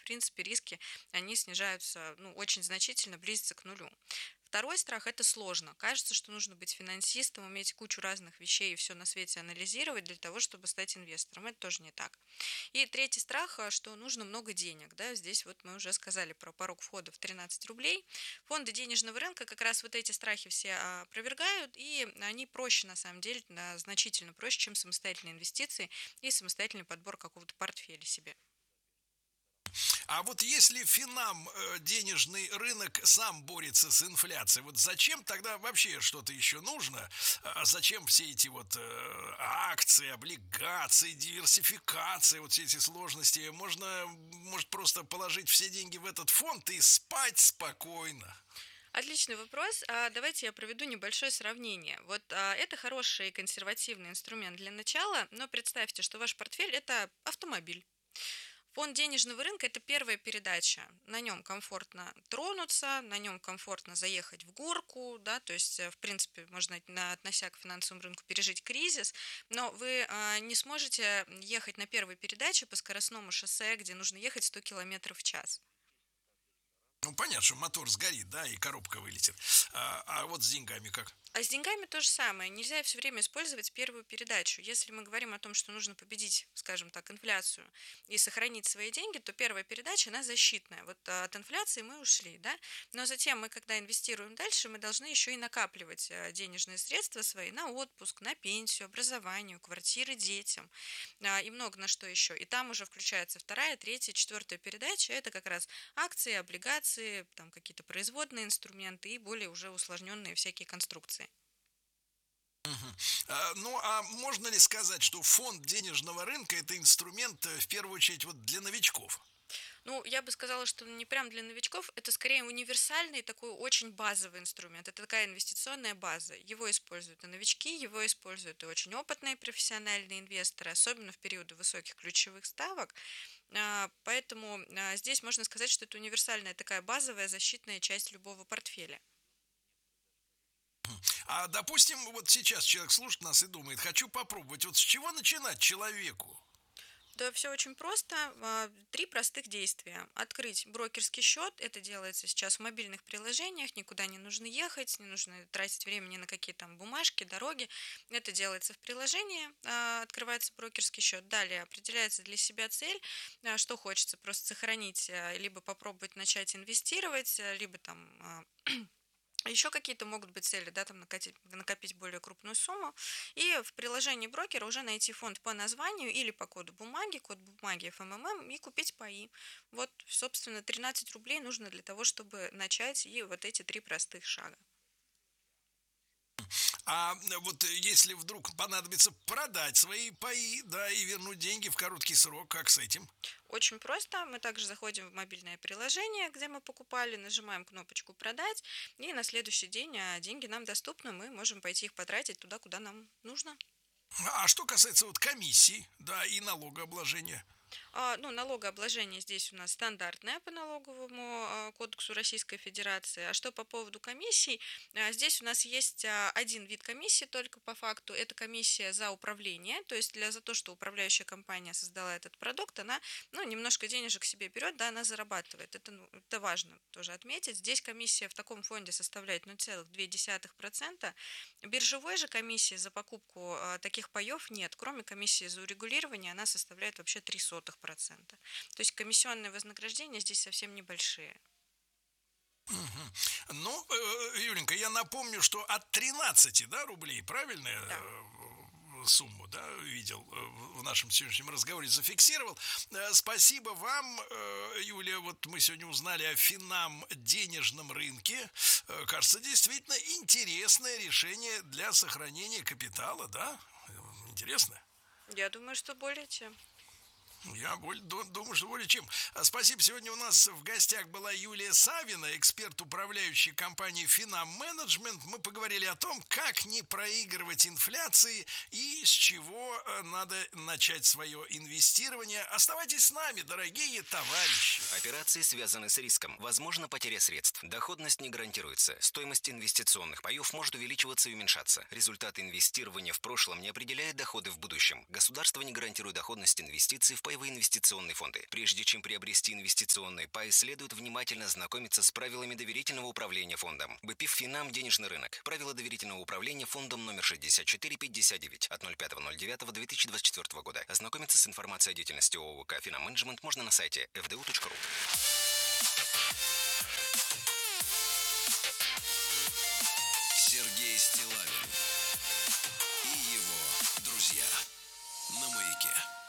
принципе, риски, они снижаются, ну, очень значительно, близятся к нулю. Второй страх– это сложно. Кажется, что нужно быть финансистом, уметь кучу разных вещей и все на свете анализировать для того, чтобы стать инвестором. Это тоже не так. И третий страх, что нужно много денег. Да? Здесь вот мы уже сказали про порог входа в 13 рублей. Фонды денежного рынка как раз вот эти страхи все опровергают, и они проще, на самом деле, значительно проще, чем самостоятельные инвестиции и самостоятельный подбор какого-то портфеля себе. А вот если денежный рынок сам борется с инфляцией, вот зачем тогда вообще что-то еще нужно? Зачем все эти акции, облигации, диверсификация, вот все эти сложности? Может просто положить все деньги в этот фонд и спать спокойно. Отличный вопрос. Давайте я проведу небольшое сравнение. Вот это хороший консервативный инструмент для начала, но представьте, что ваш портфель– это автомобиль. Фонд денежного рынка– это первая передача. На нем комфортно тронуться, на нем комфортно заехать в горку, да, то есть, в принципе, можно, относя к финансовому рынку, пережить кризис, но вы не сможете ехать на первой передаче по скоростному шоссе, где нужно ехать 100 километров в час. Ну, понятно, что мотор сгорит, да, и коробка вылетит. А вот с деньгами как? А с деньгами то же самое. Нельзя все время использовать первую передачу. Если мы говорим о том, что нужно победить, скажем так, инфляцию и сохранить свои деньги, то первая передача, она защитная. Вот от инфляции мы ушли, да? Но затем мы, когда инвестируем дальше, мы должны еще и накапливать денежные средства свои на отпуск, на пенсию, образованию, квартиры детям и много на что еще. И там уже включается вторая, третья, четвертая передача. Это как раз акции, облигации, там какие-то производные инструменты и более уже усложненные всякие конструкции. Ну, а можно ли сказать, что фонд денежного рынка это инструмент в первую очередь вот для новичков? Ну, я бы сказала, что не прям для новичков, это скорее универсальный такой очень базовый инструмент. Это такая инвестиционная база. Его используют и новички, его используют и очень опытные профессиональные инвесторы, особенно в периоды высоких ключевых ставок. Поэтому здесь можно сказать, что это универсальная такая базовая защитная часть любого портфеля. А допустим, вот сейчас человек слушает нас и думает, хочу попробовать. Вот с чего начинать человеку? Да, все очень просто. Три простых действия. Открыть брокерский счет. Это делается сейчас в мобильных приложениях. Никуда не нужно ехать, не нужно тратить времени на какие там бумажки, дороги. Это делается в приложении. Открывается брокерский счет. Далее определяется для себя цель, что хочется просто сохранить, либо попробовать начать инвестировать, либо там еще какие-то могут быть цели, да, там накопить более крупную сумму. И в приложении брокера уже найти фонд по названию или по код бумаги ФММ и купить паи. Вот, собственно, 13 рублей нужно для того, чтобы начать и вот эти три простых шага. А вот если вдруг понадобится продать свои паи, да, и вернуть деньги в короткий срок, как с этим? Очень просто. Мы также заходим в мобильное приложение, где мы покупали, нажимаем кнопочку «Продать», и на следующий день деньги нам доступны, мы можем пойти их потратить туда, куда нам нужно. А что касается вот комиссий, да, и налогообложения? Ну, налогообложение здесь у нас стандартное по налоговому кодексу Российской Федерации. А что по поводу комиссий? Здесь у нас есть один вид комиссии только по факту. Это комиссия за управление. То есть за то, что управляющая компания создала этот продукт, она ну, немножко денежек себе берет, да, она зарабатывает. Это, ну, это важно тоже отметить. Здесь комиссия в таком фонде составляет 0,2%. Биржевой же комиссии за покупку таких паев нет. Кроме комиссии за урегулирование, она составляет вообще 0,03%. То есть комиссионные вознаграждения здесь совсем небольшие. Ну, Юленька, я напомню, что от 13, да, рублей, правильно я Да. сумму, да, видел в нашем сегодняшнем разговоре, зафиксировал. Спасибо вам, Юлия, вот мы сегодня узнали о денежном рынке. Кажется, действительно интересное решение для сохранения капитала, да? Интересно. Я думаю, что более чем. Думаю, что более чем. Спасибо. Сегодня у нас в гостях была Юлия Савина, эксперт, управляющий компанией Финам Менеджмент. Мы поговорили о том, как не проигрывать инфляции и с чего надо начать свое инвестирование. Оставайтесь с нами, дорогие товарищи. Операции связаны с риском. Возможно, потеря средств. Доходность не гарантируется. Стоимость инвестиционных паев может увеличиваться и уменьшаться. Результат инвестирования в прошлом не определяет доходы в будущем. Государство не гарантирует доходность инвестиций в паевые паевые инвестиционные фонды. Прежде чем приобрести инвестиционный пай, следует внимательно знакомиться с правилами доверительного управления фондом. БПИФ Финам денежный рынок. Правила доверительного управления фондом номер 6459 от 05.09.2024 года. Ознакомиться с информацией о деятельности ООК «Финам Менеджмент» можно на сайте fdu.ru. Сергей Стиллавин и его друзья на Маяке.